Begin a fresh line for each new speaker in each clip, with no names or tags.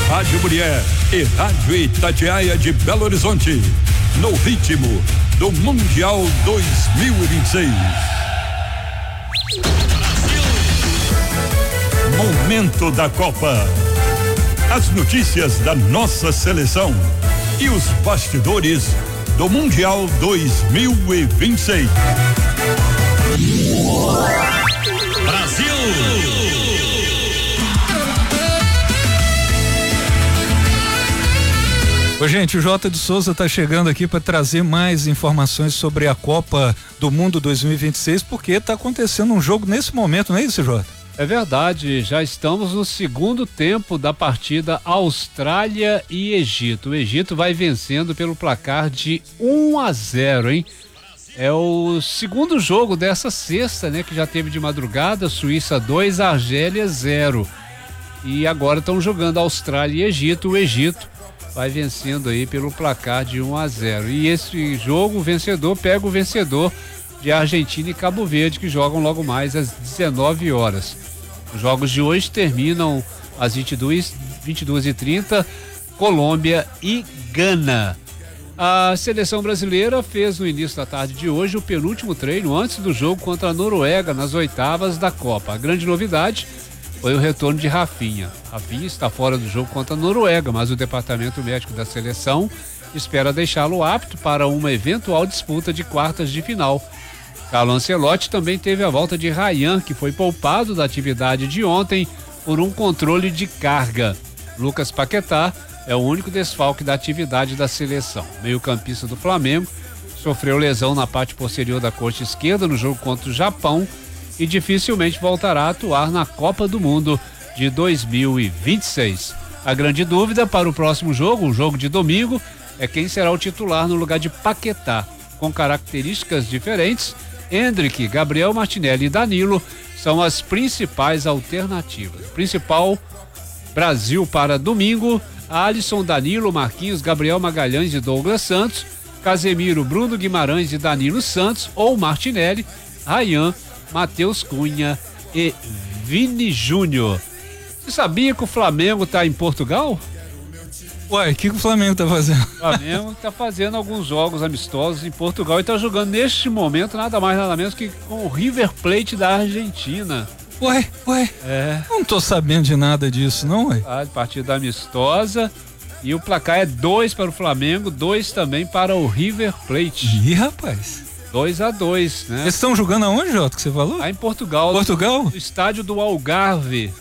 Rádio Mulher e Rádio Itatiaia de Belo Horizonte, no ritmo do Mundial 2026. Momento da Copa. As notícias da nossa seleção e os bastidores do Mundial 2026. Brasil!
Ô, gente, o Jota de Souza está chegando aqui para trazer mais informações sobre a Copa do Mundo 2026, porque está acontecendo um jogo nesse momento, não é isso, Jota?
É verdade, já estamos no segundo tempo da partida Austrália e Egito. O Egito vai vencendo pelo placar de 1-0, hein? É o segundo jogo dessa sexta, né? Que já teve de madrugada, Suíça 2, Argélia 0. E agora estão jogando Austrália e Egito. O Egito vai vencendo aí pelo placar de 1-0. E esse jogo, o vencedor pega o vencedor de Argentina e Cabo Verde, que jogam logo mais às 19 horas. Os jogos de hoje terminam às 22h30, Colômbia e Gana. A seleção brasileira fez no início da tarde de hoje o penúltimo treino antes do jogo contra a Noruega nas oitavas da Copa. A grande novidade foi o retorno de Rafinha. Rafinha está fora do jogo contra a Noruega, mas o departamento médico da seleção espera deixá-lo apto para uma eventual disputa de quartas de final. Carlo Ancelotti também teve a volta de Ryan, que foi poupado da atividade de ontem por um controle de carga. Lucas Paquetá é o único desfalque da atividade da seleção. Meio-campista do Flamengo sofreu lesão na parte posterior da coxa esquerda no jogo contra o Japão e dificilmente voltará a atuar na Copa do Mundo de 2026. A grande dúvida para o próximo jogo, um jogo de domingo, é quem será o titular no lugar de Paquetá. Com características diferentes, Endrick, Gabriel Martinelli e Danilo são as principais alternativas. Principal Brasil para domingo: Alisson, Danilo, Marquinhos, Gabriel Magalhães e Douglas Santos, Casemiro, Bruno Guimarães e Danilo Santos, ou Martinelli, Ryan, Matheus Cunha e Vini Júnior. Você sabia que o Flamengo está em Portugal?
Ué, o que o Flamengo tá fazendo?
O Flamengo tá fazendo alguns jogos amistosos em Portugal e tá jogando neste momento nada mais nada menos que com o River Plate da Argentina.
Ué, não tô sabendo de nada disso, não, ué.
Partida amistosa e o placar é 2 para o Flamengo, 2 também para o River Plate.
Ih, rapaz.
2-2, né?
Eles estão jogando aonde, Jota, que você falou?
Lá em Portugal.
Portugal?
No estádio do Algarve.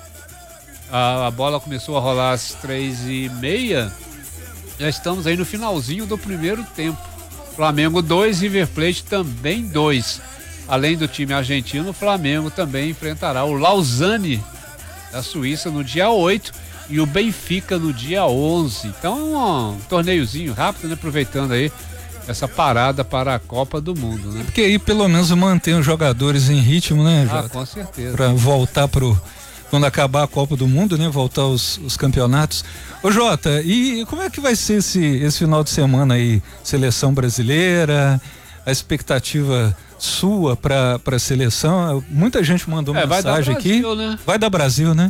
A bola começou a rolar às 3h30. Já estamos aí no finalzinho do primeiro tempo. Flamengo 2, River Plate também 2. Além do time argentino, o Flamengo também enfrentará o Lausanne da Suíça no dia 8 e o Benfica no dia 11. Então, um torneiozinho rápido, né? Aproveitando aí essa parada para a Copa do Mundo, né?
Porque aí pelo menos mantém os jogadores em ritmo, né, Jota?
Com certeza.
Para voltar quando acabar a Copa do Mundo, né? Voltar os campeonatos. Ô, Jota, e como é que vai ser esse final de semana aí? Seleção brasileira, a expectativa sua para a seleção? Muita gente mandou mensagem aqui.
Brasil, né?
Vai dar Brasil, né?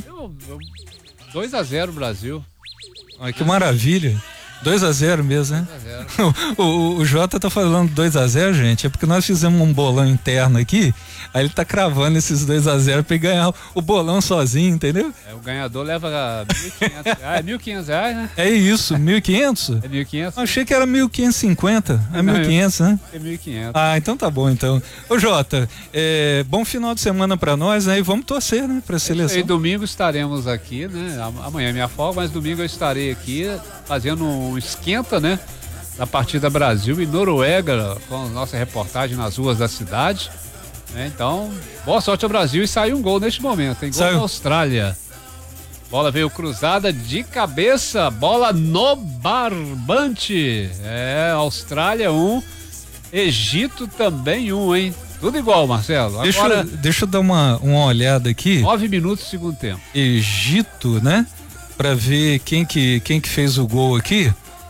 2-0 Brasil.
Ai, que maravilha. 2-0 mesmo, né? 2-0. O Jota tá falando 2-0, gente, é porque nós fizemos um bolão interno aqui, aí ele tá cravando esses 2-0 pra ele ganhar o bolão sozinho, entendeu?
O ganhador leva R$1.500. É R$1.500, né?
É isso, 1.500?
É 1.500.
Achei que era 1.550. É 1.500, né?
É 1.500.
Ah, então tá bom, então. Ô, Jota, bom final de semana pra nós, né? E vamos torcer, né? Pra seleção.
E domingo estaremos aqui, né? Amanhã é minha folga, mas domingo eu estarei aqui fazendo um esquenta, né? Da partida Brasil e Noruega, com a nossa reportagem nas ruas da cidade. Né? Então, boa sorte ao Brasil e saiu um gol neste momento, hein? Gol da Austrália. Bola veio cruzada de cabeça, bola no barbante. Austrália 1, Egito também 1, hein? Tudo igual, Marcelo. Agora,
deixa eu dar uma olhada aqui.
9 minutos do segundo tempo.
Egito, né? Pra ver quem que fez o gol aqui.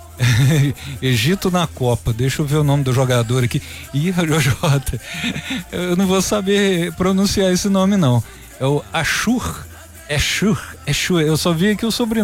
Egito na Copa. Deixa eu ver o nome do jogador aqui. Ih, Jota, eu não vou saber pronunciar esse nome, não. É o Ashur. Eu só vi aqui o sobrenome.